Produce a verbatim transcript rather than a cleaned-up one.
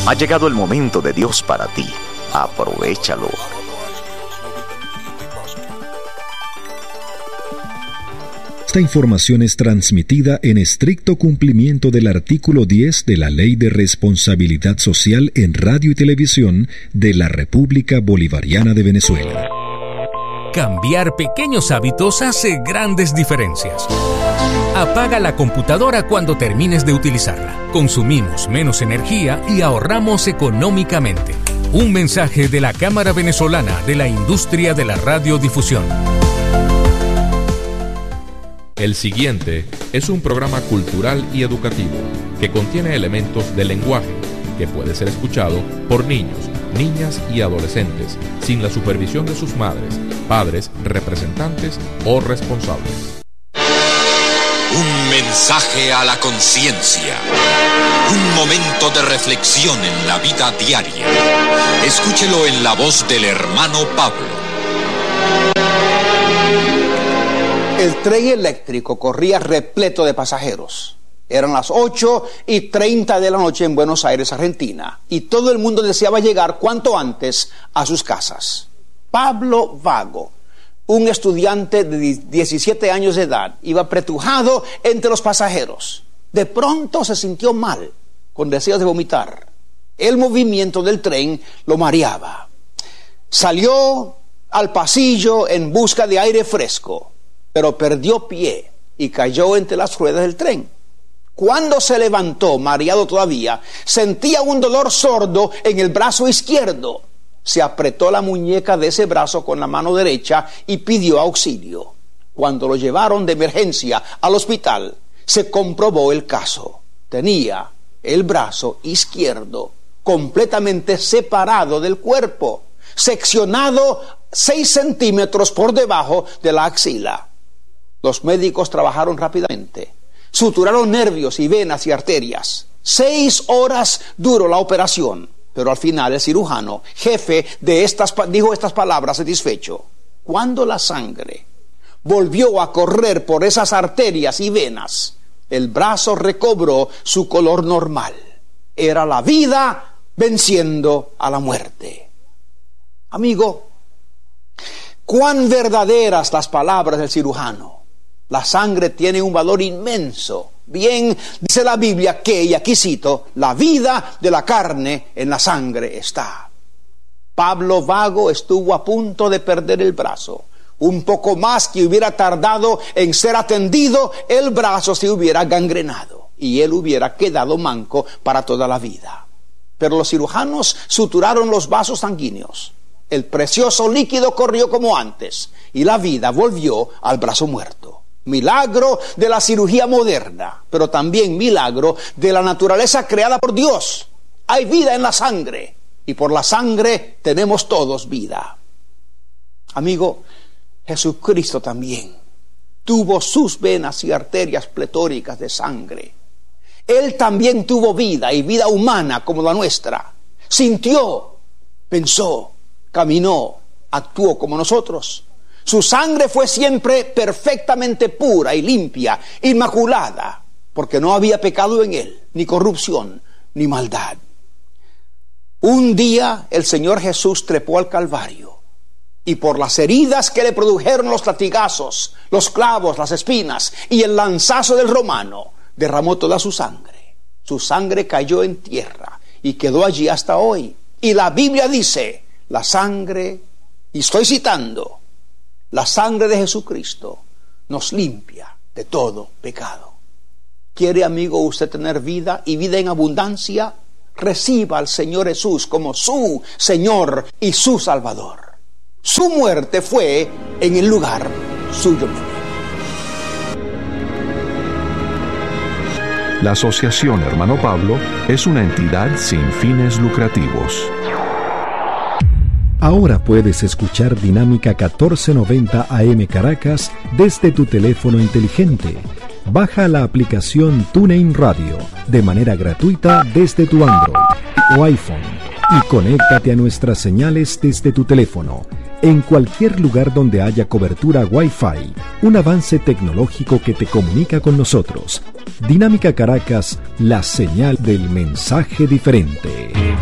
Ha llegado el momento de Dios para ti. Aprovéchalo. Esta información es transmitida en estricto cumplimiento del artículo diez de la Ley de Responsabilidad Social en Radio y Televisión de la República Bolivariana de Venezuela. Cambiar pequeños hábitos hace grandes diferencias. Apaga la computadora cuando termines de utilizarla. Consumimos menos energía y ahorramos económicamente. Un mensaje de la Cámara Venezolana de la Industria de la Radiodifusión. El siguiente es un programa cultural y educativo que contiene elementos del lenguaje que puede ser escuchado por niños, niñas y adolescentes sin la supervisión de sus madres, padres, representantes o responsables. Un mensaje a la conciencia. Un momento de reflexión en la vida diaria. Escúchelo en la voz del hermano Pablo. El tren eléctrico corría repleto de pasajeros. Eran las ocho y treinta de la noche en Buenos Aires, Argentina, y todo el mundo deseaba llegar cuanto antes a sus casas. Pablo Vago, un estudiante de diecisiete años de edad, iba apretujado entre los pasajeros. De pronto se sintió mal, con deseos de vomitar. El movimiento del tren lo mareaba. Salió al pasillo en busca de aire fresco, pero perdió pie y cayó entre las ruedas del tren. Cuando se levantó, mareado todavía, sentía un dolor sordo en el brazo izquierdo. Se apretó la muñeca de ese brazo con la mano derecha y pidió auxilio. Cuando lo llevaron de emergencia al hospital, se comprobó el caso. Tenía el brazo izquierdo completamente separado del cuerpo, seccionado seis centímetros por debajo de la axila. Los médicos trabajaron rápidamente, suturaron nervios y venas y arterias. Seis horas duró la operación, pero al final el cirujano, jefe de estas, dijo estas palabras satisfecho: cuando la sangre volvió a correr por esas arterias y venas, el brazo recobró su color normal. Era la vida venciendo a la muerte. Amigo, cuán verdaderas las palabras del cirujano. La sangre tiene un valor inmenso. Bien, dice la Biblia que, y aquí cito, la vida de la carne en la sangre está. Pablo Vago estuvo a punto de perder el brazo. Un poco más que hubiera tardado en ser atendido, el brazo se hubiera gangrenado y él hubiera quedado manco para toda la vida. Pero los cirujanos suturaron los vasos sanguíneos. El precioso líquido corrió como antes y la vida volvió al brazo muerto. Milagro de la cirugía moderna, pero también milagro de la naturaleza creada por Dios. Hay vida en la sangre y por la sangre tenemos todos vida. Amigo, Jesucristo también tuvo sus venas y arterias pletóricas de sangre. Él también tuvo vida y vida humana como la nuestra. Sintió, pensó, caminó, actuó como nosotros. Su sangre fue siempre perfectamente pura y limpia, inmaculada, porque no había pecado en él, ni corrupción, ni maldad. Un día el Señor Jesús trepó al Calvario y por las heridas que le produjeron los latigazos, los clavos, las espinas y el lanzazo del romano, derramó toda su sangre. Su sangre cayó en tierra y quedó allí hasta hoy. Y la Biblia dice, la sangre, y estoy citando, la sangre de Jesucristo nos limpia de todo pecado. ¿Quiere, amigo, usted tener vida y vida en abundancia? Reciba al Señor Jesús como su Señor y su Salvador. Su muerte fue en el lugar suyo mismo. La Asociación Hermano Pablo es una entidad sin fines lucrativos. Ahora puedes escuchar Dinámica catorce noventa A M Caracas desde tu teléfono inteligente. Baja la aplicación TuneIn Radio de manera gratuita desde tu Android o iPhone y conéctate a nuestras señales desde tu teléfono en cualquier lugar donde haya cobertura Wi-Fi, un avance tecnológico que te comunica con nosotros. Dinámica Caracas, la señal del mensaje diferente.